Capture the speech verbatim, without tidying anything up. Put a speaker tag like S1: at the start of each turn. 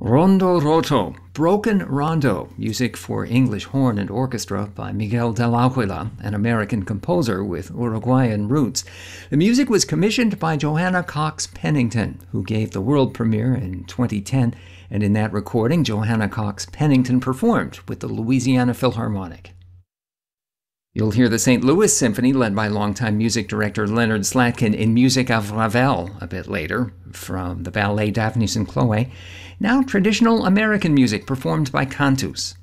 S1: Rondo Roto, Broken Rondo, music for English horn and orchestra by Miguel del Aguila, an American composer with Uruguayan roots. The music was commissioned by Johanna Cox Pennington, who gave the world premiere in twenty ten, and in that recording, Johanna Cox Pennington performed with the Louisiana Philharmonic. You'll hear the Saint Louis Symphony, led by longtime music director Leonard Slatkin, in Music of Ravel a bit later, from the ballet Daphnis and Chloe. Now traditional American music performed by Cantus.